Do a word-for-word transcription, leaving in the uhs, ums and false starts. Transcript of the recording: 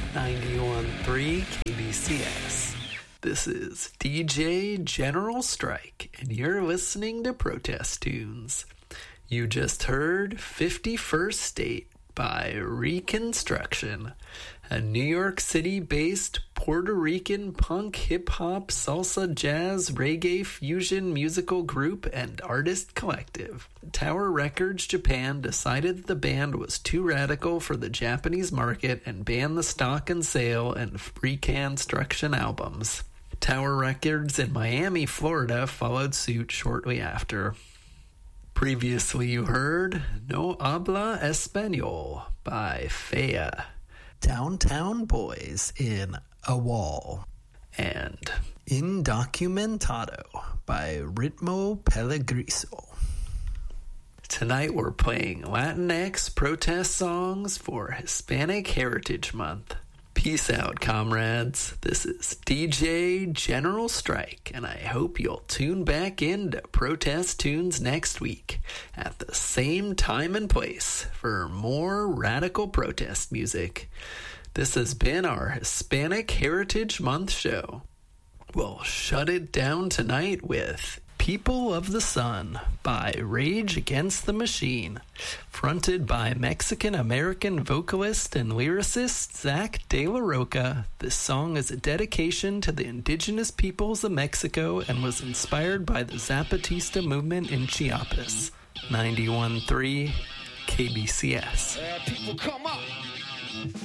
ninety-one point three K B C S. This is D J General Strike, and you're listening to Protest Tunes. You just heard fifty-first State by Reconstruction, a New York City-based Puerto Rican punk, hip-hop, salsa, jazz, reggae, fusion musical group and artist collective. Tower Records Japan decided that the band was too radical for the Japanese market and banned the stock and sale and Reconstruction albums. Tower Records in Miami, Florida followed suit shortly after. Previously you heard No Habla Español by Fea, Downtown Boys in A Wall, and Indocumentado by Ritmo Pelegriso. Tonight we're playing Latinx protest songs for Hispanic Heritage Month. Peace out, comrades. This is D J General Strike, and I hope you'll tune back in to Protest Tunes next week at the same time and place for more radical protest music. This has been our Hispanic Heritage Month show. We'll shut it down tonight with People of the Sun by Rage Against the Machine, fronted by Mexican-American vocalist and lyricist Zach De La Roca. This song is a dedication to the indigenous peoples of Mexico and was inspired by the Zapatista movement in Chiapas. ninety-one point three K B C S. Uh, people come up.